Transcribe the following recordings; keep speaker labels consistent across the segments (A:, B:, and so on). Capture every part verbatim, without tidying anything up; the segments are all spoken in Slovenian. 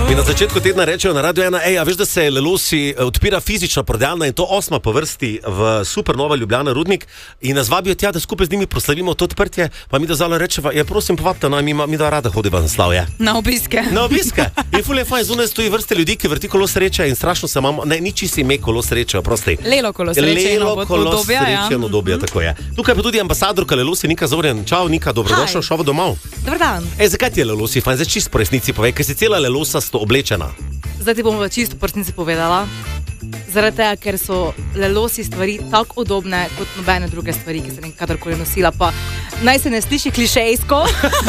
A: Mi na začetku tedna rečejo na Radio ena, ej, a veš, da se Lelosi odpira fizična prodajalna in to osma po vrsti v Supernova Ljubljana Rudnik in nas vabijo tja, da skupaj z njimi proslavimo to odprtje, pa mi da zalo rečeva, ja prosim povabite, no, mi, mi da rada hodiva na slavje.
B: Na obiske.
A: Na obiske. In ful je fajn, zunaj stoji vrste ljudi, ki vrti kolo sreče in strašno se imamo, ne, niči si ime kolo sreče, prosti.
B: Lelo kolo sreče in
A: obdobja, ja. Lelo kolo sreče in obdobja, mm-hmm. Tako je. Tukaj pa tudi ambasadorka Lelosi, Nika Zorjan. Čau, Nika, dobrodošel, šova domov.
B: Dobar dan.
A: Ej, zakaj ti je Lelosi fajn? Zdaj čisto po resnici povej, ker si cela Lelosa sto oblečena.
B: Zdaj ti bom v čisto po resnici povedala. Zaradi tega, ker so Lelosi stvari tako udobne kot nobene druge stvari, ki sem jih kadarkoli nosila. Pa naj se ne sliši klišejsko.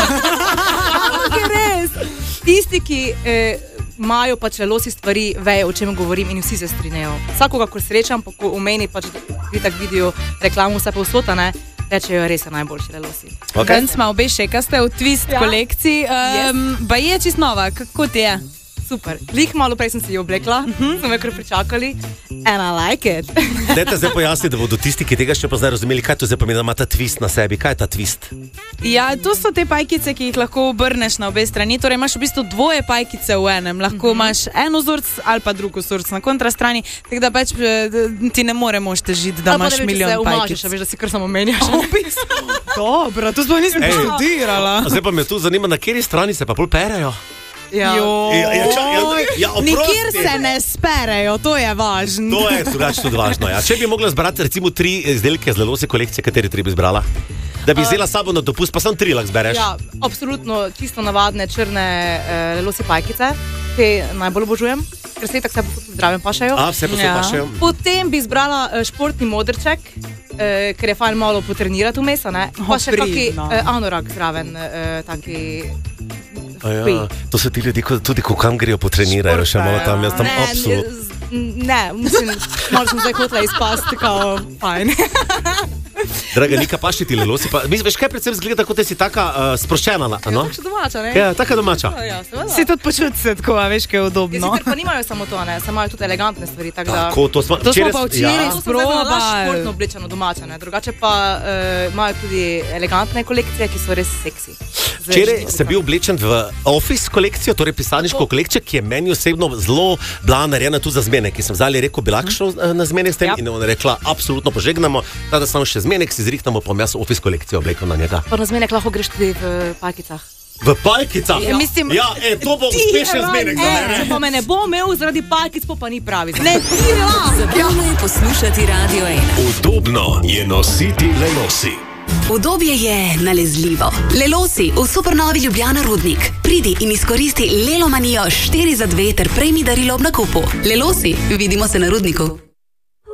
B: Res. Tisti, ki eh, imajo pač Lelosi stvari, vejo, o čem govorim in vsi se strinjajo. Vsakoga, ko srečam, pa ko v meni pač tak vidijo reklamu vse povsota, ne, rečejo, res je najboljši Lelosi.
C: Okay. Dan smo obe še, kaj ste v Twist ja. kolekciji. Um, yes. Ba je čist nova, kako ti je?
B: Super. Lik malo prej sem si jo oblekla, uh-huh. Smo me kar pričakali. And I like it.
A: Dajte zdaj pojasni, da bodo tisti, ki tega še pa zdaj razumeli, kaj to zdaj pomeni, da ima ta twist na sebi. Kaj je ta twist?
C: Ja, to so te pajkice, ki jih lahko obrneš na obe strani. Torej imaš v bistvu dvoje pajkice v enem. Lahko uh-huh. imaš eno vzorc ali pa drugo vzorc na kontrastrani. Tako da pač ti ne moremo težiti, da imaš milijon pajkic.
B: Umažiš, veš, da si kar samo menjaš.
C: Dobro, to sploh nisem študirala.
A: Zdaj pa me tu zanima, na kateri strani se pa bolj perejo.
B: Ja.
A: Ja, ja, ja, ja,
C: nikjer se ne sperejo, to je važno.
A: To je drugače tudi važno, ja. Če bi mogla zbrati recimo tri izdelke z Lelosi kolekcije, kateri tri bi zbrala? Da bi vzela sabo na dopust, pa samo tri lahko zbereš.
B: Ja, absolutno čisto navadne črne uh, Lelosi pajkice, te najbolj obožujem, ker se tako vse posod zdravim pašajo.
A: A, vse posod ja. pašajo.
B: Potem bi zbrala uh, športni modrček, uh, ker je fajn malo potrenirati vmes, ne? Pa še kaki uh, anorak zraven, uh, taki...
A: Ja, to so ti ljudi, tudi ko kam grejo potrenirajo, še malo tam, jaz tam
B: ne,
A: absolutno.
B: Ne, mislim, malo sem zdaj hotela izpasti, kao fajn.
A: Draga Nika, paši ti Lelosi, pa mislim, veš kaj predvsem zgleda, kot da si taka uh, sproščena, no?
B: Ja, tako še domača, ne?
A: Ja, taka domača.
B: Ja, ja,
C: si tudi počuti se tako, veš, kaj je udobno.
B: Ja, sicer pa nimajo samo to, ne, samo imajo tudi elegantne stvari, tako da...
A: Tako, to smo,
C: to
A: včeraj,
C: smo pa včeraj
A: ja.
C: sprobali.
B: Športno oblečeno domača, ne, drugače pa uh, imajo tudi elegantne kolekcije, ki so res seksi.
A: Včeraj sem bil oblečen v Office kolekcijo, torej pisarniško kolekcijo, ki je meni osebno zelo bila narejena tudi za zmenek, ki sem zdaj rekel, bila kakšno na zmenek s tem, ja. In ona rekla, absolutno požegnamo, da samo še zmenek si zrihtamo, pa jaz Office kolekcijo oblekam na njega.
B: Pa na zmenek lahko greš tudi v pajkicah.
A: V pajkicah?
B: Ja, mislim,
A: ja e, to bo uspešen zmenek za mene.
B: Če pa me ne bo imel zaradi pajkic, pa ni pravi.
C: Ne, ti la!
D: Zabavno je poslušati Radio ena.
E: Udobno je nositi Lelosi.
D: Udobje je nalezljivo. Lelosi v Supernovi Ljubljana Rudnik. Pridi in izkoristi Lelomanijo štiri za dve ter prejmi darilo ob nakupu. Lelosi, vidimo se na Rudniku.